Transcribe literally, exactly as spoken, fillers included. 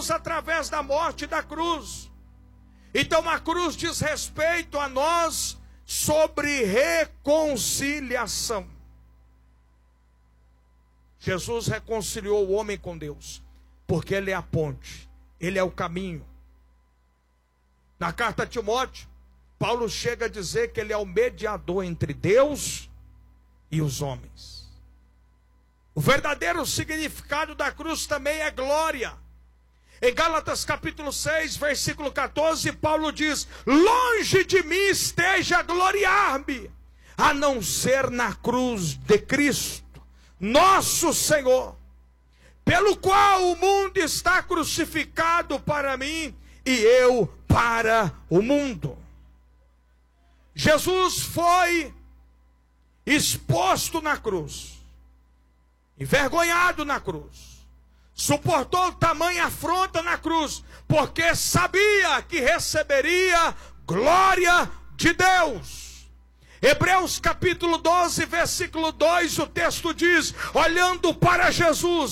Deus através da morte da cruz. Então a cruz diz respeito a nós sobre reconciliação. Jesus reconciliou o homem com Deus, porque Ele é a ponte, Ele é o caminho. Na carta a Timóteo, Paulo chega a dizer que Ele é o mediador entre Deus e os homens. O verdadeiro significado da cruz também é glória. Em Gálatas capítulo seis, versículo quatorze, Paulo diz: longe de mim esteja a gloriar-me, a não ser na cruz de Cristo, nosso Senhor, pelo qual o mundo está crucificado para mim e eu para o mundo. Jesus foi exposto na cruz, envergonhado na cruz, suportou tamanha afronta na cruz, porque sabia que receberia glória de Deus. Hebreus capítulo doze, versículo dois, o texto diz: olhando para Jesus,